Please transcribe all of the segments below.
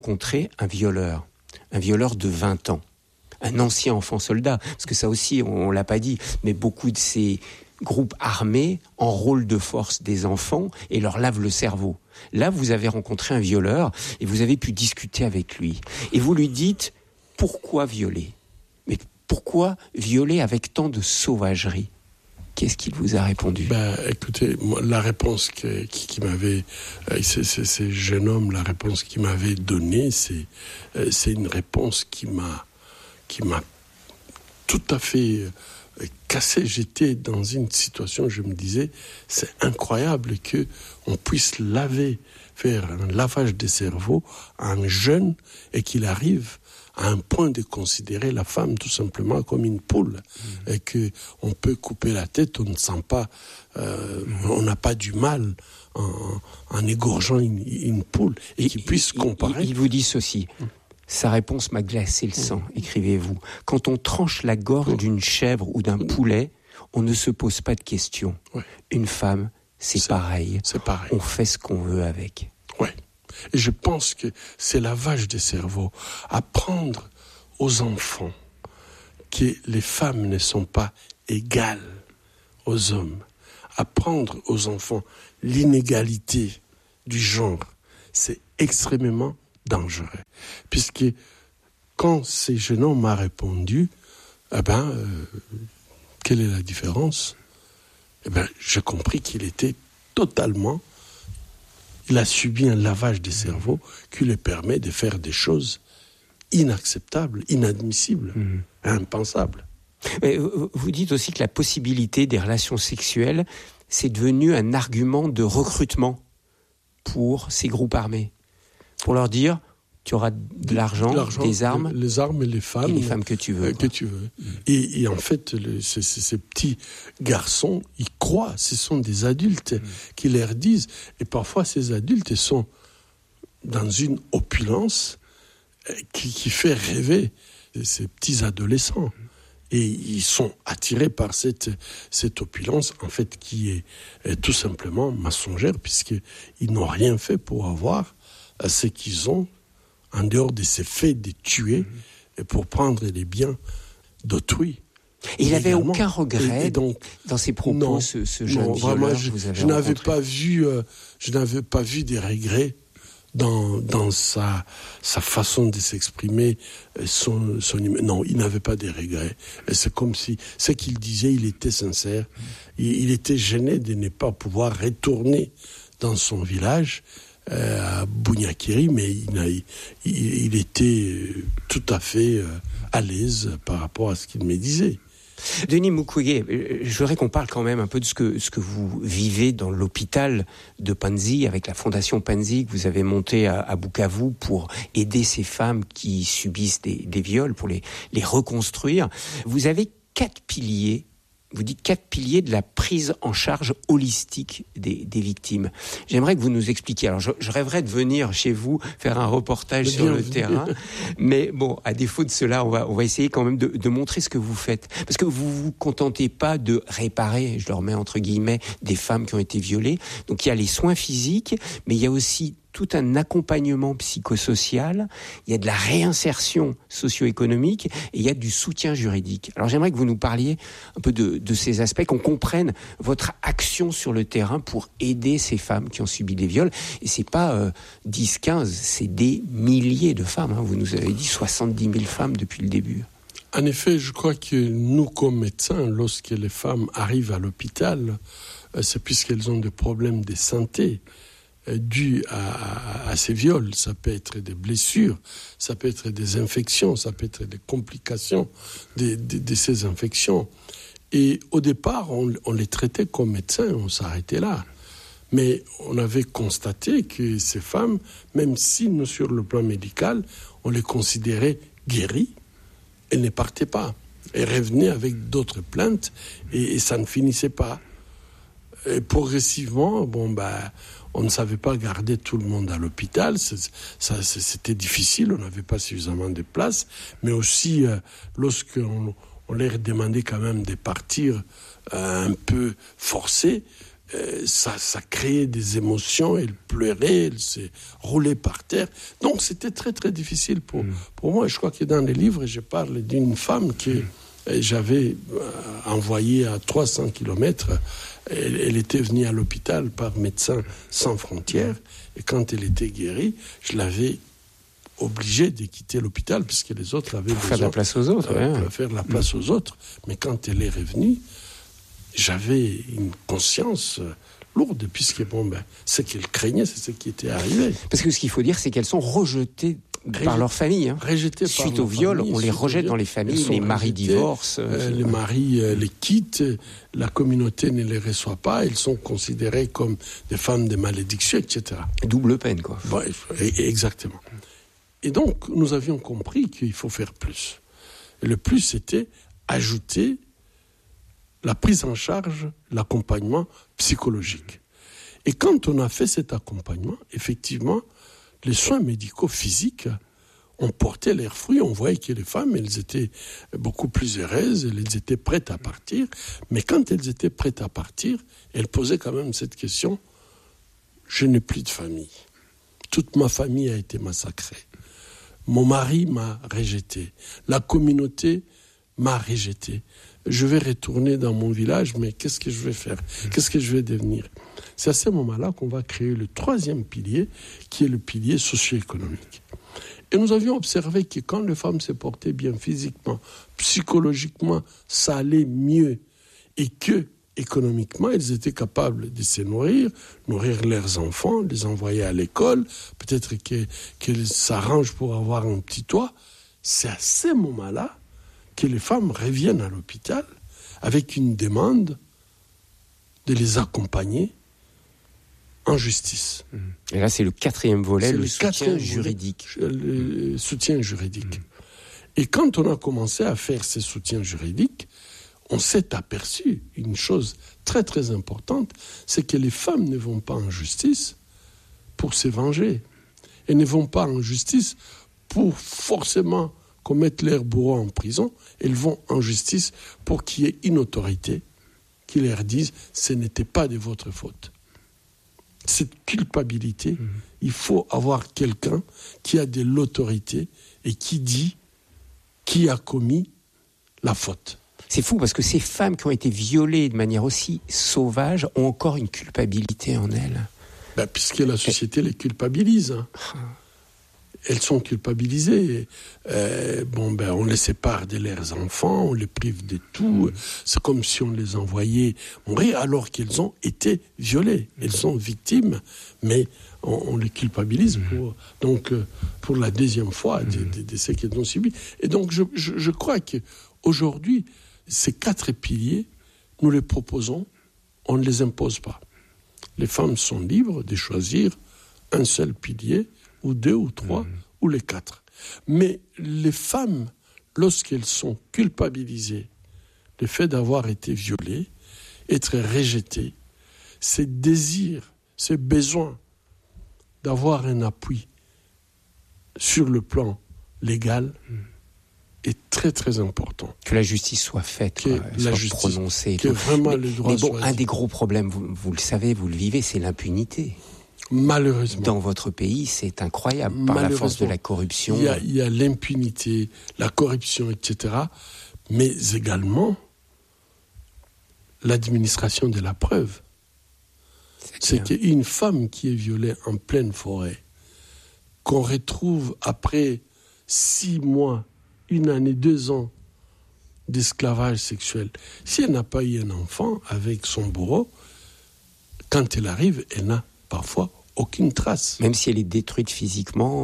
rencontré un violeur de 20 ans, un ancien enfant soldat, parce que ça aussi, on l'a pas dit, mais beaucoup de ces groupes armés enrôlent de force des enfants et leur lavent le cerveau. Là, vous avez rencontré un violeur et vous avez pu discuter avec lui. Et vous lui dites, pourquoi violer ? Mais pourquoi violer avec tant de sauvagerie ? Qu'est-ce qu'il vous a répondu ? Écoutez, moi, la réponse qui m'avait... ces jeunes hommes, la réponse qu'ils m'avaient donnée, c'est une réponse qui m'a tout à fait cassé. J'étais dans une situation, je me disais, c'est incroyable qu'on puisse faire un lavage des cerveaux à un jeune et qu'il arrive à un point de considérer la femme tout simplement comme une poule, et qu'on peut couper la tête, on ne sent pas, on n'a pas du mal en égorgeant une poule, et qu'il puisse comparer. Il vous dit ceci. Sa réponse m'a glacé le sang, écrivez-vous. Quand on tranche la gorge d'une chèvre ou d'un poulet, on ne se pose pas de questions. Ouais. Une femme, c'est pareil. C'est pareil. On fait ce qu'on veut avec. Ouais. Et je pense que c'est lavage des cerveaux. Apprendre aux enfants que les femmes ne sont pas égales aux hommes. Apprendre aux enfants l'inégalité du genre, c'est extrêmement dangereux. Puisque quand ces jeunes hommes m'ont répondu, quelle est la différence ? J'ai compris qu'il était totalement... Il a subi un lavage des cerveaux qui lui permet de faire des choses inacceptables, inadmissibles, impensables. Mais vous dites aussi que la possibilité des relations sexuelles, c'est devenu un argument de recrutement pour ces groupes armés. Pour leur dire, tu auras de l'argent, des armes. Les armes et les femmes. Et les femmes que tu veux. Et en fait, ces petits garçons, ils croient, ce sont des adultes qui leur disent. Et parfois, ces adultes sont dans une opulence qui fait rêver ces petits adolescents. Et ils sont attirés par cette opulence, en fait, qui est tout simplement mensongère, puisqu'ils n'ont rien fait pour avoir ce qu'ils ont, en dehors de ces faits de tuer, et pour prendre les biens d'autrui. Et il n'avait aucun regret dans ses propos, non, ce jeune violeur que vous avez rencontré. Je n'avais pas vu des regrets dans sa façon de s'exprimer, non, il n'avait pas de regrets. C'est comme si ce qu'il disait, il était sincère. Il était gêné de ne pas pouvoir retourner dans son village, à Bunyakiri, mais il était tout à fait à l'aise par rapport à ce qu'il me disait. Denis Mukwege, je voudrais qu'on parle quand même un peu de ce que vous vivez dans l'hôpital de Panzi, avec la fondation Panzi que vous avez montée à Bukavu pour aider ces femmes qui subissent des viols, pour les reconstruire. Vous avez 4 piliers. Vous dites 4 piliers de la prise en charge holistique des victimes. J'aimerais que vous nous expliquiez. Alors, je rêverais de venir chez vous faire un reportage sur le terrain. Mais bon, à défaut de cela, on va essayer quand même de montrer ce que vous faites. Parce que vous vous contentez pas de réparer, je le remets entre guillemets, des femmes qui ont été violées. Donc, il y a les soins physiques, mais il y a aussi tout un accompagnement psychosocial, il y a de la réinsertion socio-économique et il y a du soutien juridique. Alors j'aimerais que vous nous parliez un peu de ces aspects, qu'on comprenne votre action sur le terrain pour aider ces femmes qui ont subi des viols. Et c'est pas 10, 15, c'est des milliers de femmes. Vous nous avez dit 70 000 femmes depuis le début. En effet, je crois que nous, comme médecins, lorsque les femmes arrivent à l'hôpital, c'est puisqu'elles ont des problèmes de santé dû à ces viols. Ça peut être des blessures, ça peut être des infections, ça peut être des complications de ces infections. Et au départ, on les traitait comme médecins, on s'arrêtait là. Mais on avait constaté que ces femmes, même si nous, sur le plan médical, on les considérait guéries, elles ne partaient pas. Elles revenaient avec d'autres plaintes et ça ne finissait pas. Et progressivement, on ne savait pas garder tout le monde à l'hôpital. C'était difficile, on n'avait pas suffisamment de place. Mais aussi, lorsqu'on leur demandait quand même de partir un peu forcés, ça créait des émotions, elle pleurait, elle s'est roulée par terre. Donc c'était très très difficile pour moi. Je crois que dans les livres, je parle d'une femme que j'avais envoyée à 300 km. Elle était venue à l'hôpital par Médecins sans frontières. Et quand elle était guérie, je l'avais obligée de quitter l'hôpital puisque les autres avaient besoin faire de la place aux autres. Faire de la place aux autres. Mais quand elle est revenue, j'avais une conscience lourde, puisque ce qu'elle craignait, c'est ce qui était arrivé. Parce que ce qu'il faut dire, c'est qu'elles sont rejetées par leur famille. Suite au viol, on les rejette dans les familles, les maris divorcent. Les maris les quittent, la communauté ne les reçoit pas, elles sont considérées comme des femmes de malédiction, etc. Double peine, quoi. Exactement. Et donc, nous avions compris qu'il faut faire plus. Et le plus, c'était ajouter la prise en charge, l'accompagnement psychologique. Et quand on a fait cet accompagnement, effectivement, les soins médicaux physiques ont porté leurs fruits. On voyait que les femmes, elles étaient beaucoup plus heureuses, elles étaient prêtes à partir. Mais quand elles étaient prêtes à partir, elles posaient quand même cette question, je n'ai plus de famille. Toute ma famille a été massacrée. Mon mari m'a rejeté. La communauté m'a rejeté. Je vais retourner dans mon village, mais qu'est-ce que je vais faire ? Qu'est-ce que je vais devenir ? C'est à ce moment-là qu'on va créer le troisième pilier, qui est le pilier socio-économique. Et nous avions observé que quand les femmes se portaient bien physiquement, psychologiquement, ça allait mieux. Et que, économiquement, elles étaient capables de se nourrir leurs enfants, les envoyer à l'école, peut-être qu'elles s'arrangent pour avoir un petit toit. C'est à ce moment-là que les femmes reviennent à l'hôpital avec une demande de les accompagner en justice. Et là, c'est le quatrième volet, le soutien juridique. Le soutien juridique. Et quand on a commencé à faire ce soutien juridique, on s'est aperçu une chose très très importante, c'est que les femmes ne vont pas en justice pour se venger. Elles ne vont pas en justice pour forcément qu'on mette leur bourreau en prison. Elles vont en justice pour qu'il y ait une autorité qui leur dise « ce n'était pas de votre faute ». Cette culpabilité, il faut avoir quelqu'un qui a de l'autorité et qui dit qui a commis la faute. C'est fou parce que ces femmes qui ont été violées de manière aussi sauvage ont encore une culpabilité en elles. Puisque la société les culpabilise. Elles sont culpabilisées. On les sépare de leurs enfants, on les prive de tout. C'est comme si on les envoyait mourir alors qu'elles ont été violées. Elles sont victimes, mais on les culpabilise pour la deuxième fois de ce qu'elles ont subi. Et donc je crois qu'aujourd'hui, ces 4 piliers, nous les proposons, on ne les impose pas. Les femmes sont libres de choisir un seul pilier, ou 2 ou 3, ou les 4. Mais les femmes, lorsqu'elles sont culpabilisées, le fait d'avoir été violées, être rejetées, ces désirs, ces besoins d'avoir un appui sur le plan légal est très très important. Que la justice soit faite, soit prononcée. Que vraiment les droits soient... Un des gros problèmes, vous le savez, vous le vivez, c'est l'impunité. Malheureusement. Dans votre pays, c'est incroyable, par la force de la corruption. Il y a l'impunité, la corruption, etc. Mais également l'administration de la preuve. C'est qu'une femme qui est violée en pleine forêt, qu'on retrouve après 6 mois, 1 année, 2 ans d'esclavage sexuel, si elle n'a pas eu un enfant avec son bourreau, quand elle arrive, elle n'a parfois aucune trace. Même si elle est détruite physiquement.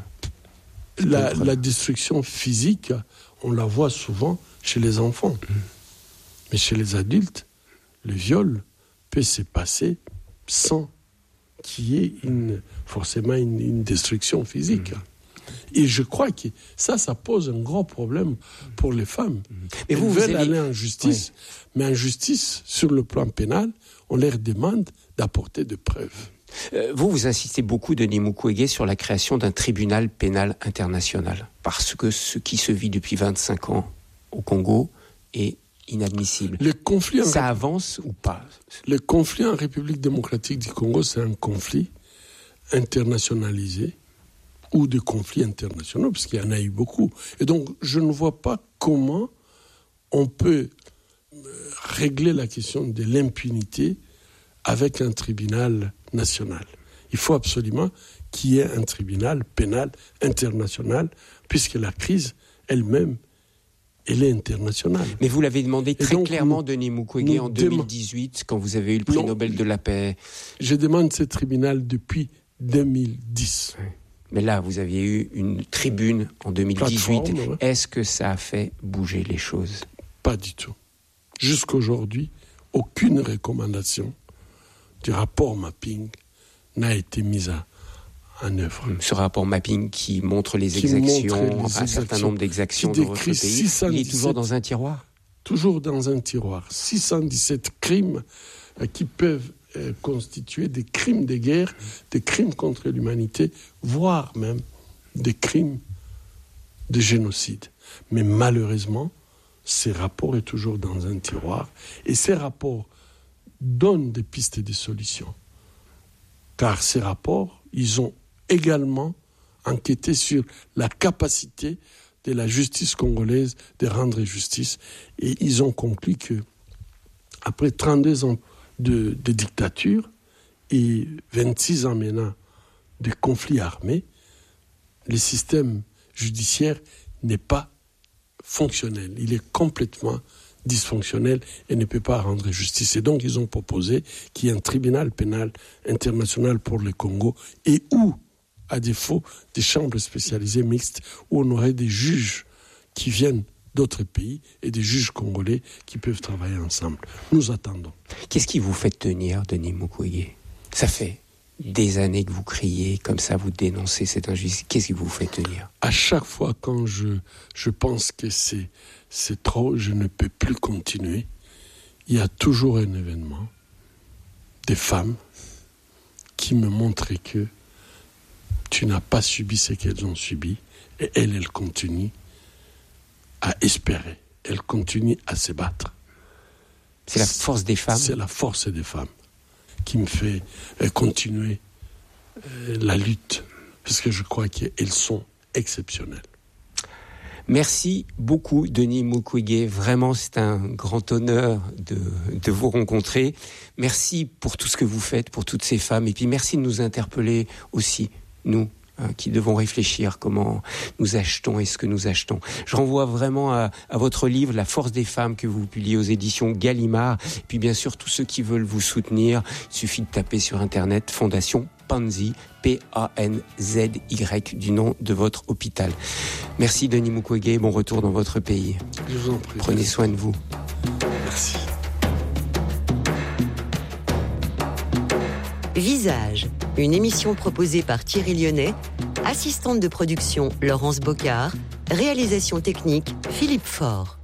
La destruction physique, on la voit souvent chez les enfants. Mais chez les adultes, le viol peut se passer sans qu'il y ait forcément une destruction physique. Et je crois que ça pose un gros problème pour les femmes. Elles veulent aller en justice, mais en justice, sur le plan pénal, on leur demande d'apporter des preuves. Vous insistez beaucoup, Denis Mukwege, sur la création d'un tribunal pénal international. Parce que ce qui se vit depuis 25 ans au Congo est inadmissible. Ça avance ou pas? Le conflit en République démocratique du Congo, c'est un conflit internationalisé ou des conflits internationaux, parce qu'il y en a eu beaucoup. Et donc, je ne vois pas comment on peut régler la question de l'impunité avec un tribunal national. Il faut absolument qu'il y ait un tribunal pénal international, puisque la crise elle-même, elle est internationale. Mais vous l'avez demandé très clairement, Denis Mukwege, en 2018, quand vous avez eu le prix Nobel de la paix. Je demande ce tribunal depuis 2010. Oui. Mais là, vous aviez eu une tribune en 2018. Ouais. Est-ce que ça a fait bouger les choses? Pas du tout. Jusqu'aujourd'hui, aucune recommandation du rapport mapping n'a été mise en œuvre. Ce rapport mapping qui montre les exactions, un certain nombre d'exactions dans votre pays, il est toujours dans un tiroir? Toujours dans un tiroir. 617 crimes qui peuvent constituer des crimes de guerre, des crimes contre l'humanité, voire même des crimes de génocide. Mais malheureusement, ces rapports sont toujours dans un tiroir, et ces rapports donnent des pistes et des solutions. Car ces rapports, ils ont également enquêté sur la capacité de la justice congolaise de rendre justice, et ils ont conclu que, après 32 ans de dictature et 26 ans maintenant de conflits armés, le système judiciaire n'est pas fonctionnel. Il est complètement dysfonctionnel et ne peut pas rendre justice. Et donc, ils ont proposé qu'il y ait un tribunal pénal international pour le Congo, et où, à défaut, des chambres spécialisées mixtes où on aurait des juges qui viennent d'autres pays et des juges congolais qui peuvent travailler ensemble. Nous attendons. Qu'est-ce qui vous fait tenir, Denis Mukwege? Ça fait des années que vous criez, comme ça vous dénoncez cette injustice. Qu'est-ce qui vous fait tenir? À chaque fois quand je pense que c'est trop, je ne peux plus continuer, il y a toujours un événement, des femmes qui me montrent que tu n'as pas subi ce qu'elles ont subi, et elles continuent à espérer, elles continuent à se battre. C'est la force des femmes? C'est la force des femmes qui me fait continuer la lutte, parce que je crois qu'elles sont exceptionnelles. Merci beaucoup, Denis Mukwege. Vraiment, c'est un grand honneur de vous rencontrer. Merci pour tout ce que vous faites, pour toutes ces femmes. Et puis, merci de nous interpeller aussi, nous, qui devons réfléchir comment nous achetons et ce que nous achetons. Je renvoie vraiment à votre livre, La force des femmes, que vous publiez aux éditions Gallimard. Et puis bien sûr, tous ceux qui veulent vous soutenir, il suffit de taper sur Internet Fondation Panzi, P-A-N-Z-Y, du nom de votre hôpital. Merci Denis Mukwege, bon retour dans votre pays. Je vous en prie. Prenez soin de vous. Merci. Visage, une émission proposée par Thierry Lyonnais, assistante de production Laurence Bocard, réalisation technique Philippe Faure.